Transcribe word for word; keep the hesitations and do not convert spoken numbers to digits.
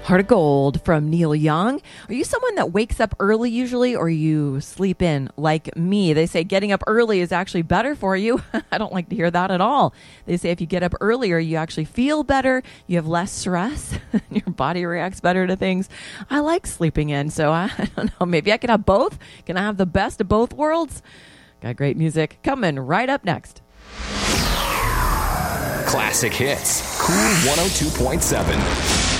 Heart of Gold from Neil Young. Are you someone that wakes up early usually, or you sleep in like me? They say getting up early is actually better for you. I don't like to hear that at all. They say if you get up earlier, you actually feel better. You have less stress. Your body reacts better to things. I like sleeping in, so I, I don't know. Maybe I can have both. Can I have the best of both worlds? Got great music coming right up next. Classic hits. Cool one oh two point seven.